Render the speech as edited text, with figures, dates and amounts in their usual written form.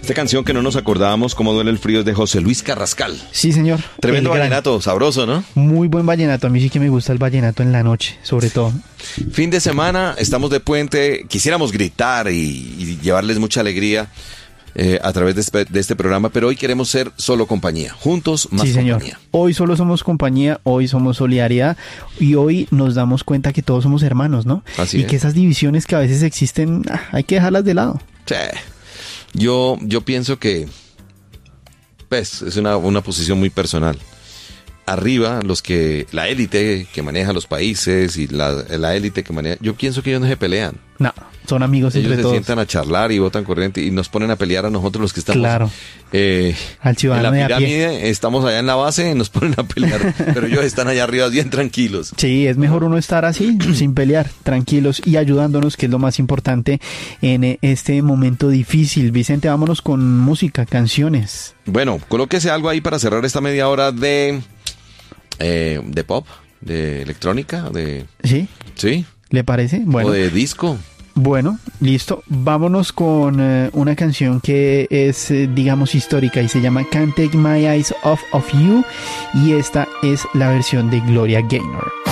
Esta canción que no nos acordábamos, Cómo duele el frío, es de José Luis Carrascal. Sí, señor. Tremendo vallenato, sabroso, ¿no? Muy buen vallenato. A mí sí que me gusta el vallenato en la noche, sobre todo. Fin de semana, estamos de puente. Quisiéramos gritar y llevarles mucha alegría a través de este programa, pero hoy queremos ser solo compañía. Juntos, más sí, señor. compañía. Hoy solo somos compañía, hoy somos solidaridad y hoy nos damos cuenta que todos somos hermanos, ¿no? Así y es. que esas divisiones que a veces existen, hay que dejarlas de lado. Sí. Yo pienso que pues, es una posición muy personal. Arriba, la élite que maneja los países y la élite que maneja, yo pienso que ellos no se pelean. No, son amigos Ellos entre se todos. sientan a charlar y votan corriente y nos ponen a pelear a nosotros los que estamos Claro. Al ciudadano en de la a pie. pirámide, estamos allá en la base y nos ponen a pelear, pero ellos están allá arriba bien tranquilos. Sí, es mejor uno estar así, sin pelear, tranquilos y ayudándonos, que es lo más importante en este momento difícil. Vicente, vámonos con música, canciones. Bueno, colóquese algo ahí para cerrar esta media hora de pop, de electrónica, ¿Sí? ¿sí? ¿Le parece? Bueno. O de disco. Bueno, listo. Vámonos con una canción que es, digamos, histórica y se llama Can't Take My Eyes Off of You, y esta es la versión de Gloria Gaynor.